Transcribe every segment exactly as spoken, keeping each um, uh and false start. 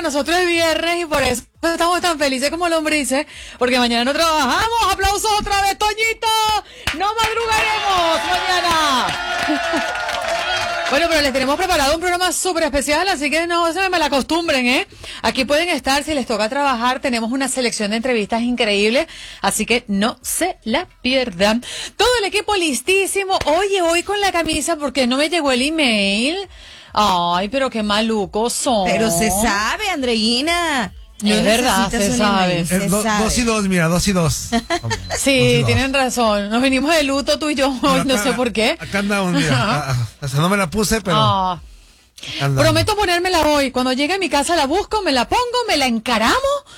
nosotros es viernes y por eso estamos tan felices como lombrices, porque mañana no trabajamos. ¡Aplausos otra vez, Toñito! ¡No madrugaremos mañana! Bueno, pero les tenemos preparado un programa súper especial, así que no se me malacostumbren, ¿eh? Aquí pueden estar, si les toca trabajar, tenemos una selección de entrevistas increíbles, así que no se la pierdan. Todo el equipo listísimo. Oye, hoy con la camisa, porque no me llegó el email. Ay, pero qué malucos son. Pero se sabe, Andreina. No es verdad, se sabe. Es do, dos y dos, mira, dos y dos. Sí, dos y dos. Tienen razón. Nos venimos de luto tú y yo hoy, no sé por qué. Acá andamos, mira. O sea, no me la puse, pero... Ah. Prometo ponérmela hoy. Cuando llegue a mi casa la busco, me la pongo, me la encaramo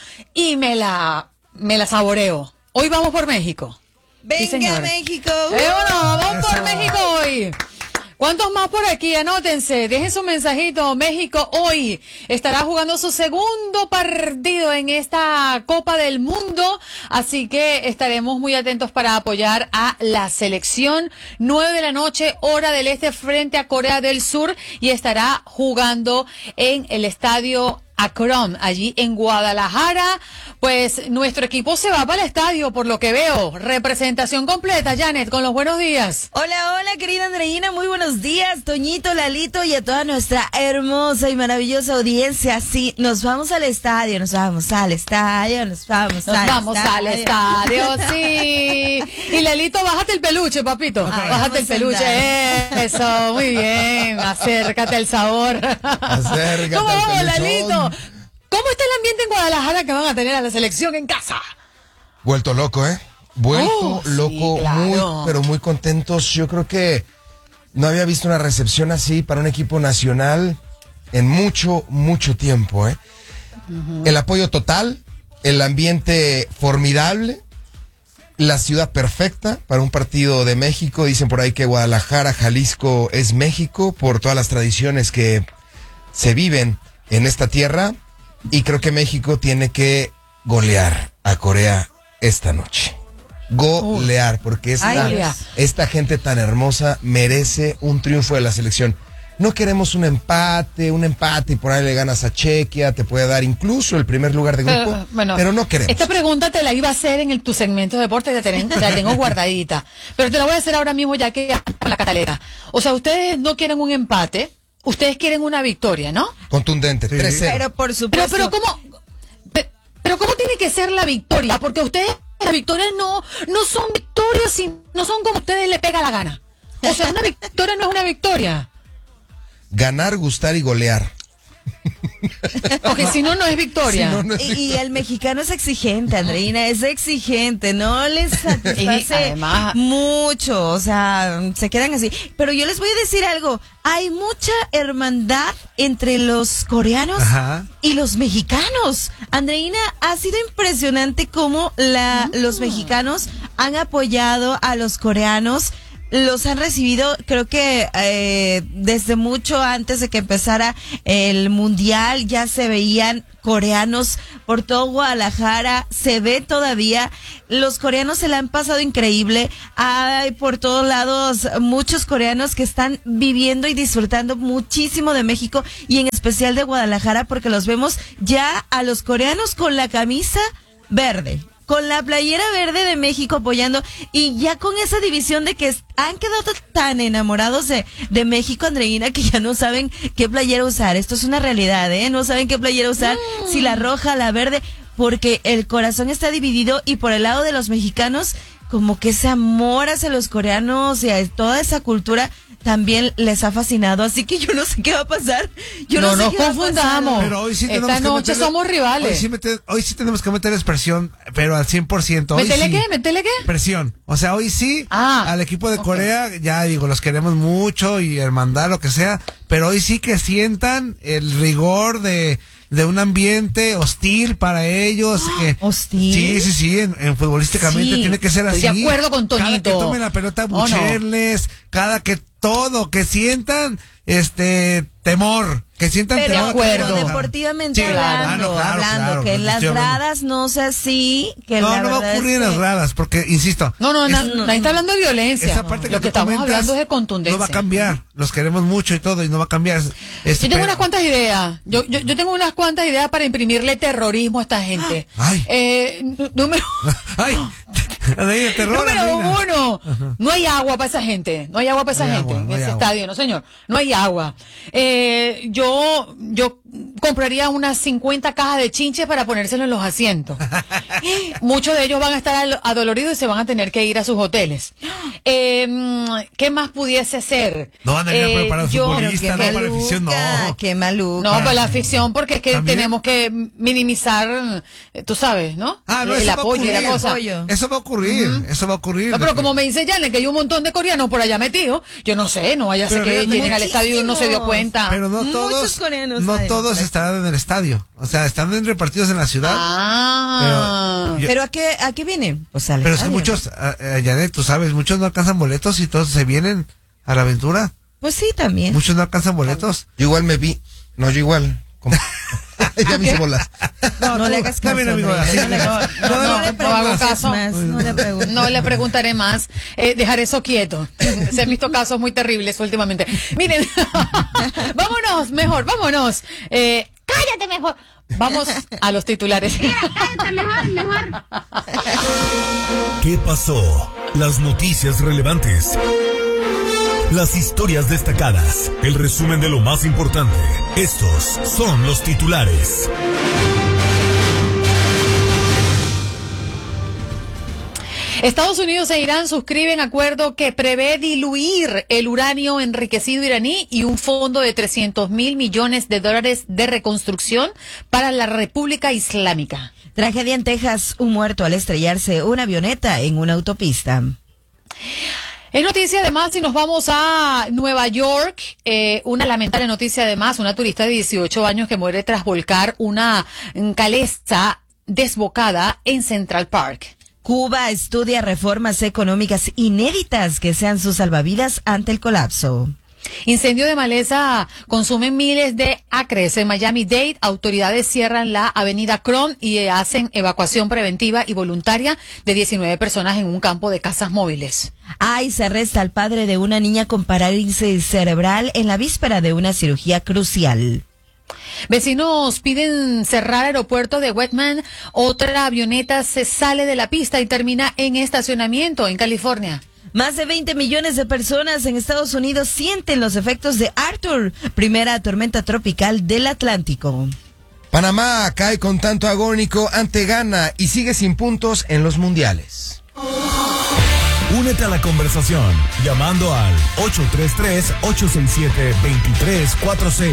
y me la, me la saboreo. Hoy vamos por México. Venga, sí, México. Eh, bueno, vamos por México hoy. ¿Cuántos más por aquí? Anótense, dejen su mensajito. México hoy estará jugando su segundo partido en esta Copa del Mundo, así que estaremos muy atentos para apoyar a la selección. Nueve de la noche, hora del este, frente a Corea del Sur, y estará jugando en el estadio Akron, allí en Guadalajara. Pues nuestro equipo se va para el estadio, por lo que veo. Representación completa, Janet, con los buenos días. Hola, hola, querida Andreina, muy buenos días, Toñito, Lalito y a toda nuestra hermosa y maravillosa audiencia. Sí, nos vamos al estadio, nos vamos al estadio, nos vamos nos al vamos estadio. al estadio, sí. Y Lalito, bájate el peluche, papito. Okay. Bájate el peluche. Eso, muy bien. Acércate al sabor. Acércate. ¿Cómo vamos, al Lalito? ¿Cómo está el ambiente en Guadalajara que van a tener a la selección en casa? Vuelto loco, ¿eh? Vuelto Oh, loco, sí, claro. muy, pero muy contentos. Yo creo que no había visto una recepción así para un equipo nacional en mucho, mucho tiempo, ¿eh? Uh-huh. El apoyo total, el ambiente formidable, la ciudad perfecta para un partido de México. Dicen por ahí que Guadalajara, Jalisco es México por todas las tradiciones que se viven en esta tierra. Y creo que México tiene que golear a Corea esta noche. Golear, porque esta, Ay, esta gente tan hermosa merece un triunfo de la selección. No queremos un empate, un empate y por ahí le ganas a Chequia, te puede dar incluso el primer lugar de grupo, pero, bueno, pero no queremos. Esta pregunta te la iba a hacer en el, tu segmento de deporte, te, ten, te la tengo guardadita, pero te la voy a hacer ahora mismo ya que con la cataleta. O sea, ustedes no quieren un empate. Ustedes quieren una victoria, ¿no? Contundente, sí. tres cero. Pero por supuesto. Pero, pero ¿cómo? Pero, pero ¿cómo tiene que ser la victoria? Porque ustedes, las victorias no, no son victorias, si no son como a ustedes le pega la gana. O sea, una victoria no es una victoria. Ganar, gustar y golear. Porque si no, no es victoria. Si no, no es Y, victoria. y el mexicano es exigente, Andreina, es exigente, no les Y satisface además- mucho, o sea, se quedan así. Pero yo les voy a decir algo, hay mucha hermandad entre los coreanos Ajá. y los mexicanos. Andreina, ha sido impresionante cómo la, Mm. los mexicanos han apoyado a los coreanos. Los han recibido, creo que eh, desde mucho antes de que empezara el mundial ya se veían coreanos por todo Guadalajara, se ve todavía. Los coreanos se la han pasado increíble. Hay por todos lados muchos coreanos que están viviendo y disfrutando muchísimo de México y en especial de Guadalajara porque los vemos ya a los coreanos con la camisa verde, con la playera verde de México apoyando y ya con esa división de que han quedado tan enamorados de, de México, Andreina, que ya no saben qué playera usar. Esto es una realidad, ¿eh? No saben qué playera usar, mm. si la roja, la verde, porque el corazón está dividido y por el lado de los mexicanos, como que ese amor hacia los coreanos y a toda esa cultura también les ha fascinado, así que yo no sé qué va a pasar. Yo no, no sé nos qué va a pasar. confundamos. Pero hoy sí Esta tenemos que noche meterle- somos rivales. Hoy sí, mete- hoy sí tenemos que meter expresión, pero al cien por ciento. Hoy ¿Métele sí. qué? ¿Métele qué? Presión. O sea, hoy sí, Ah, al equipo de ok. Corea, ya digo, los queremos mucho y hermandad, lo que sea, pero hoy sí que sientan el rigor de, de un ambiente hostil para ellos. Que, ¿Hostil? Sí, sí, sí, en, en futbolísticamente Sí, tiene que ser así. estoy de acuerdo con Cada Toñito. que tomen la pelota, ¿O no? bucherles, cada que todo, que sientan este temor. que sientan Pero, temor. acuerdo. pero deportivamente Sí, hablando, claro, claro, hablando, claro, que en las estoy hablando. gradas no sea así, que No, la no va a verdad ocurrir es en las que- gradas, porque, insisto. No, no, na- es- nadie está hablando de violencia. Esa parte que Lo que tú estamos comentas hablando es de contundencia. No va a cambiar. Los queremos mucho y todo, y no va a cambiar. Es- es- Yo tengo pero- unas cuantas ideas. Yo, yo, yo tengo unas cuantas ideas para imprimirle terrorismo a esta gente. Ay. Eh, n- número Ay, Anaí, de terror. número Anaí. uno. No hay agua para esa gente. No hay agua para esa No hay gente agua, en no hay ese agua. estadio, no señor. No hay agua. Eh, yo, yo compraría unas cincuenta cajas de chinches para ponérselo en los asientos. Muchos de ellos van a estar al- adoloridos y se van a tener que ir a sus hoteles. Eh, ¿Qué más pudiese hacer? No van a ir a Eh, preparar yo- futbolistas, Qué no para maluca, afición, no. qué maluca. No, para la afición, porque es que ¿También? tenemos que minimizar, eh, tú sabes, ¿no? Ah, no, el eso va a apoyo y la ocurrir. cosa. Apoyo. Eso va a ocurrir, eso va a ocurrir. No, pero como me dice Janet que hay un montón de coreanos por allá metidos, yo no sé, no vaya a ser Pero que fíjate, lleguen al estadio y uno se dio muchísimos. cuenta. Pero no Muchos todos, coreanos no hay, todos pues. estarán en el estadio. O sea, están en repartidos en la ciudad. Ah. Pero- yo- ¿Pero a qué, a qué viene? Pues al Pero es que estadio. muchos, ah, eh, Janet, tú sabes, muchos no alcanzan boletos y todos se vienen a la aventura. Pues sí, también. Muchos no alcanzan boletos. Yo igual me vi. No, yo igual. Como- ya me hice bolas. No, tú- le hagas está caso. bien, amigo, Andrea, así no le que- hagas- no, no no, le no hago preguntes caso. más, no le preguntes. No le preguntaré más. Eh, dejaré eso quieto. Se han visto casos muy terribles últimamente. Miren, vámonos, mejor, vámonos. Eh, cállate mejor. Vamos a los titulares. Cállate mejor, mejor. ¿Qué pasó? Las noticias relevantes. Las historias destacadas. El resumen de lo más importante. Estos son los titulares. Estados Unidos e Irán suscriben acuerdo que prevé diluir el uranio enriquecido iraní y un fondo de trescientos mil millones de dólares de reconstrucción para la República Islámica. Tragedia en Texas, un muerto al estrellarse una avioneta en una autopista. Es noticia además, si nos vamos a Nueva York, eh, una lamentable noticia además, una turista de dieciocho años que muere tras volcar una mm, calesa desbocada en Central Park. Cuba estudia reformas económicas inéditas que sean sus salvavidas ante el colapso. Incendio de maleza consume miles de acres en Miami-Dade. Autoridades cierran la avenida Cron y hacen evacuación preventiva y voluntaria de diecinueve personas en un campo de casas móviles. Ay, se arresta al padre de una niña con parálisis cerebral en la víspera de una cirugía crucial. Vecinos piden cerrar aeropuerto de Wetman. Otra avioneta se sale de la pista y termina en estacionamiento en California. Más de veinte millones de personas en Estados Unidos sienten los efectos de Arthur, primera tormenta tropical del Atlántico. Panamá cae con tanto agónico ante Ghana y sigue sin puntos en los mundiales. Únete a la conversación llamando al ocho tres tres, ocho seis siete, dos tres cuatro seis.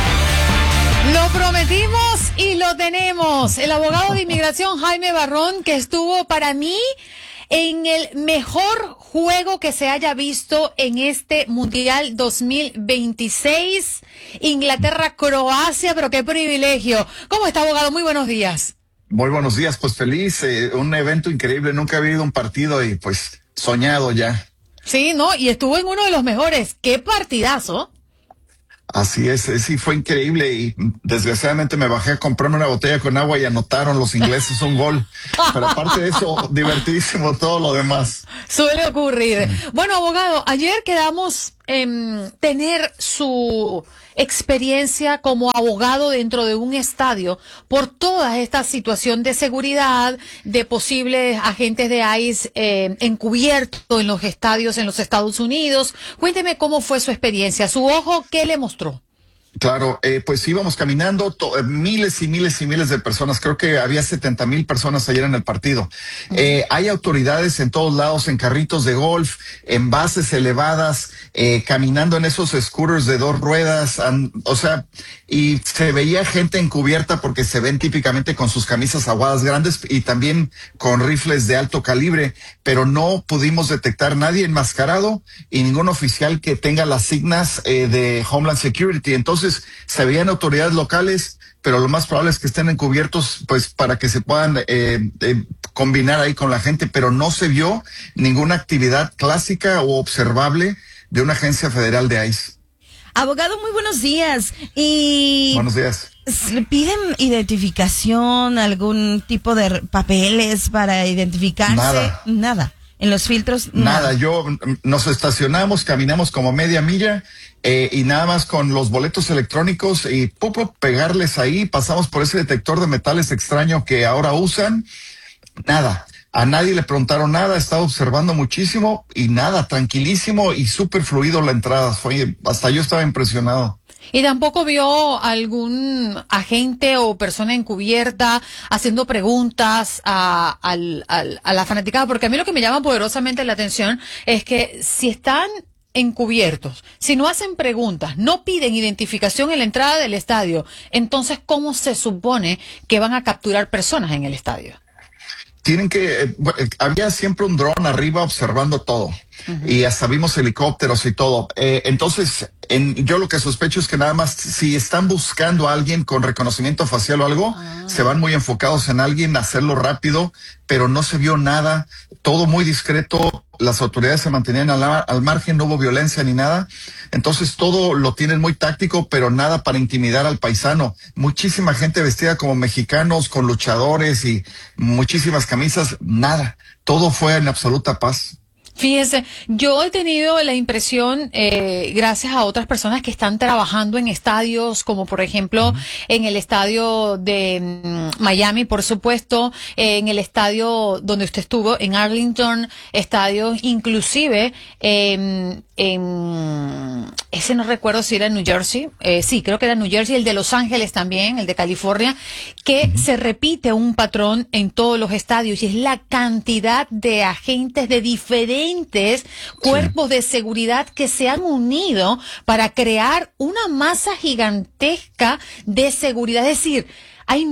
Lo prometimos y lo tenemos. El abogado de inmigración Jaime Barrón, que estuvo para mí en el mejor juego que se haya visto en este Mundial dos mil veintiséis, Inglaterra-Croacia, pero qué privilegio. ¿Cómo está, abogado? Muy buenos días. Muy buenos días, pues feliz, eh, un evento increíble, nunca había ido a un partido y pues soñado ya. Sí, ¿no? Y estuvo en uno de los mejores. ¡Qué partidazo! Así es, eh, sí, fue increíble y mm, desgraciadamente me bajé a comprarme una botella con agua y anotaron los ingleses un gol. Pero aparte de eso, divertidísimo todo lo demás. Suele ocurrir. Bueno, abogado, ayer quedamos en tener su experiencia como abogado dentro de un estadio por toda esta situación de seguridad, de posibles agentes de ICE eh, encubiertos en los estadios en los Estados Unidos. Cuénteme cómo fue su experiencia, su ojo, ¿qué le mostró? Claro, eh, pues íbamos caminando, to- eh, miles y miles y miles de personas, creo que había setenta mil personas ayer en el partido. Eh, hay autoridades en todos lados, en carritos de golf, en bases elevadas, eh, caminando en esos scooters de dos ruedas, an- o sea, y se veía gente encubierta porque se ven típicamente con sus camisas aguadas grandes y también con rifles de alto calibre, pero no pudimos detectar nadie enmascarado y ningún oficial que tenga las signas eh, de Homeland Security. Entonces, se veían autoridades locales, pero lo más probable es que estén encubiertos, pues, para que se puedan eh, eh, combinar ahí con la gente, pero no se vio ninguna actividad clásica o observable de una agencia federal de ICE. Abogado, muy buenos días. Y Buenos días. ¿le piden identificación, algún tipo de r- papeles para identificarse? Nada. Nada. En los filtros, Nada, nada. yo mm, nos estacionamos, caminamos como media milla eh, y nada más con los boletos electrónicos y poco pegarles ahí, pasamos por ese detector de metales extraño que ahora usan. Nada, a nadie le preguntaron nada, estaba observando muchísimo y nada, tranquilísimo y súper fluido la entrada. Fue, hasta yo estaba impresionado. Y tampoco vio algún agente o persona encubierta haciendo preguntas a, al, al, a la fanaticada, porque a mí lo que me llama poderosamente la atención es que si están encubiertos, si no hacen preguntas, no piden identificación en la entrada del estadio, entonces ¿cómo se supone que van a capturar personas en el estadio? Tienen que, eh, bu- eh, había siempre un dron arriba observando todo. Uh-huh. Y hasta vimos helicópteros y todo. Eh, entonces, en, yo lo que sospecho es que nada más si están buscando a alguien con reconocimiento facial o algo, ah. se van muy enfocados en alguien, hacerlo rápido, pero no se vio nada, todo muy discreto, las autoridades se mantenían al, al margen, no hubo violencia ni nada. Entonces todo lo tienen muy táctico, pero nada para intimidar al paisano. Muchísima gente vestida como mexicanos, con luchadores y muchísimas camisas, nada. Todo fue en absoluta paz. Fíjese, yo he tenido la impresión, eh, gracias a otras personas que están trabajando en estadios, como por ejemplo uh-huh. en el estadio de um, Miami, por supuesto, eh, en el estadio donde usted estuvo, en Arlington, estadios inclusive eh, en, ese no recuerdo si era en New Jersey, eh, sí, creo que era New Jersey, el de Los Ángeles también, el de California, que uh-huh. se repite un patrón en todos los estadios y es la cantidad de agentes de diferentes cuerpos sí. de seguridad que se han unido para crear una masa gigantesca de seguridad. Es decir, hay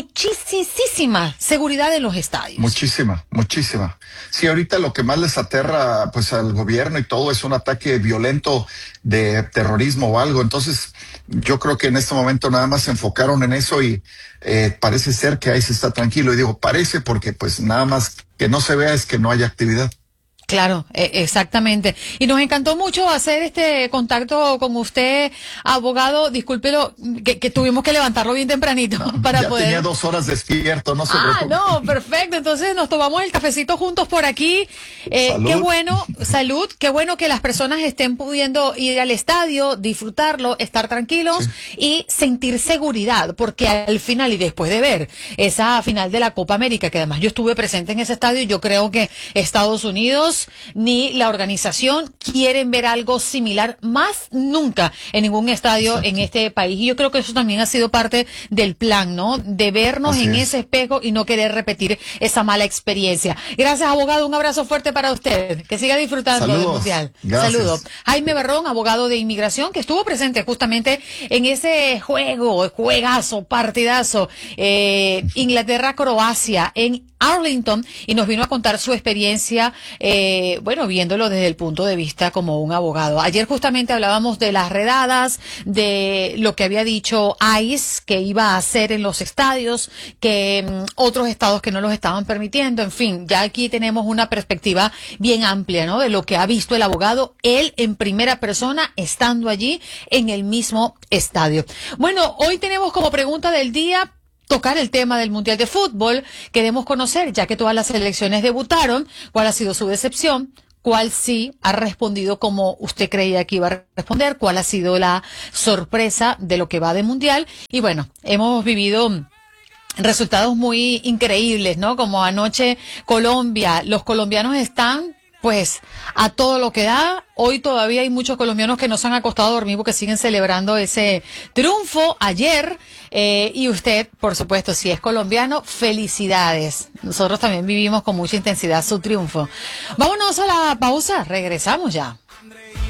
muchísima seguridad en los estadios. Muchísima, muchísima. Sí, ahorita lo que más les aterra pues al gobierno y todo es un ataque violento de terrorismo o algo. Entonces, yo creo que en este momento nada más se enfocaron en eso y eh, parece ser que ahí se está tranquilo. Y digo, parece porque pues nada más que no se vea es que no haya actividad. Claro, eh, exactamente. Y nos encantó mucho hacer este contacto con usted, abogado. Discúlpelo, que, que tuvimos que levantarlo bien tempranito no, para ya poder. Tenía dos horas despierto, no se Ah, preocupe. no, perfecto. Entonces nos tomamos el cafecito juntos por aquí. Eh, salud. Qué bueno, salud. Qué bueno que las personas estén pudiendo ir al estadio, disfrutarlo, estar tranquilos sí. y sentir seguridad, porque al final y después de ver esa final de la Copa América, que además yo estuve presente en ese estadio, yo creo que Estados Unidos ni la organización quieren ver algo similar más nunca en ningún estadio Exacto. en este país. Y yo creo que eso también ha sido parte del plan, ¿no? De vernos Así en es. ese espejo y no querer repetir esa mala experiencia. Gracias, abogado. Un abrazo fuerte para usted. Que siga disfrutando Saludos. del Mundial. Gracias. Saludos. Jaime Barrón, abogado de inmigración, que estuvo presente justamente en ese juego, juegazo, partidazo, eh, Inglaterra-Croacia en Arlington, y nos vino a contar su experiencia, eh, bueno, viéndolo desde el punto de vista como un abogado. Ayer justamente hablábamos de las redadas, de lo que había dicho ICE que iba a hacer en los estadios, que um, otros estados que no los estaban permitiendo, en fin, ya aquí tenemos una perspectiva bien amplia, ¿no? De lo que ha visto el abogado, él en primera persona, estando allí en el mismo estadio. Bueno, hoy tenemos como pregunta del día tocar el tema del Mundial de Fútbol. Queremos conocer, ya que todas las selecciones debutaron, cuál ha sido su decepción, cuál sí ha respondido como usted creía que iba a responder, cuál ha sido la sorpresa de lo que va de Mundial. Y bueno, hemos vivido resultados muy increíbles, ¿no? Como anoche Colombia, los colombianos están pues a todo lo que da. Hoy todavía hay muchos colombianos que no se han acostado a dormir porque siguen celebrando ese triunfo ayer. Eh, y usted, por supuesto, si es colombiano, felicidades. Nosotros también vivimos con mucha intensidad su triunfo. Vámonos a la pausa, regresamos ya.